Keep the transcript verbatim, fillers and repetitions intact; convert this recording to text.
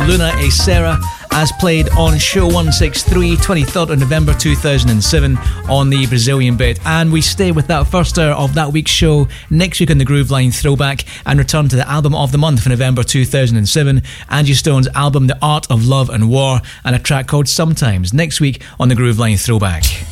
Luna e Sarah, as played on Show one sixty-three, twenty-third of November two thousand seven on the Brazilian bit. And we stay with that first hour of that week's show next week on the Grooveline Throwback and return to the album of the month for November two thousand seven, Angie Stone's album The Art of Love and War, and a track called Sometimes, next week on the Grooveline Throwback.